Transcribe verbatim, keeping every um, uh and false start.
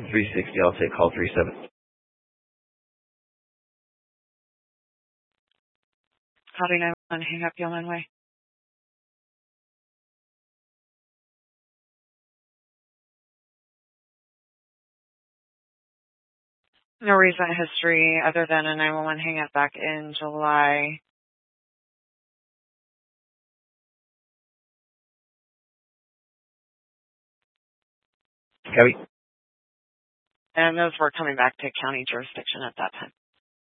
three sixty, I'll take call three seven. Copy nine one one, hang up, you're on way. No recent history other than a nine one one hang up back in July. Copy. And those were coming back to county jurisdiction at that time.